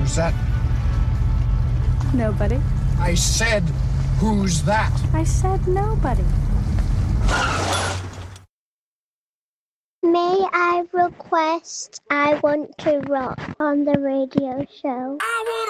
Who's that? Nobody. I said, who's that? I said nobody. May I request I want to rock on the radio show?